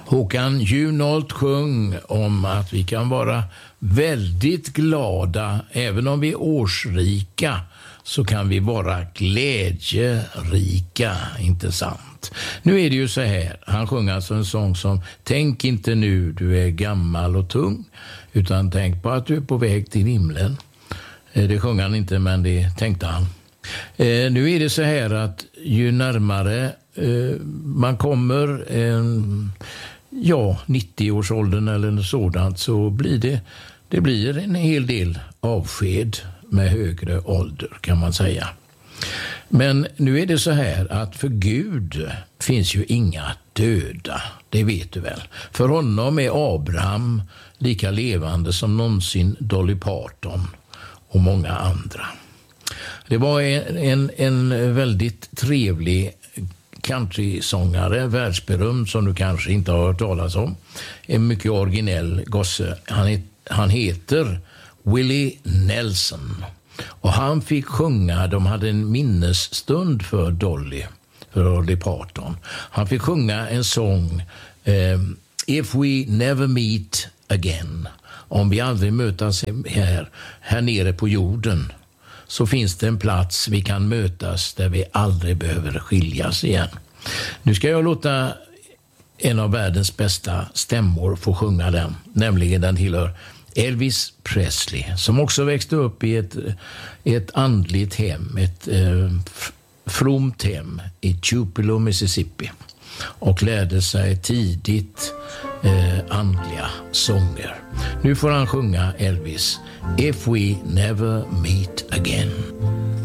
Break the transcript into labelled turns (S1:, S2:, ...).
S1: Håkan Juholt sjöng om att vi kan vara väldigt glada, även om vi är årsrika, så kan vi vara glädjerika, inte sant? Nu är det ju så här, han sjunger alltså en sång som tänk inte nu du är gammal och tung, utan tänk på att du är på väg till himlen. Det sjunger han inte, men det tänkte han. Nu är det så här att ju närmare man kommer 90-årsåldern eller något sådant, så blir det blir en hel del avsked med högre ålder, kan man säga. Men nu är det så här att för Gud finns ju inga döda, det vet du väl. För honom är Abraham lika levande som någonsin Dolly Parton och många andra. Det var en väldigt trevlig countrysångare, världsberömd, som du kanske inte har hört talas om. En mycket originell gosse. Han heter Willie Nelson. Och han fick sjunga, de hade en minnesstund för Dolly Parton. Han fick sjunga en sång, If We Never Meet Again. Om vi aldrig mötas här nere på jorden, så finns det en plats vi kan mötas där vi aldrig behöver skiljas igen. Nu ska jag låta en av världens bästa stämmor få sjunga den, nämligen den tillhör Elvis Presley, som också växte upp i ett andligt hem, ett fromt hem i Tupelo, Mississippi, och lärde sig tidigt andliga sånger. Nu får han sjunga Elvis, If We Never Meet Again.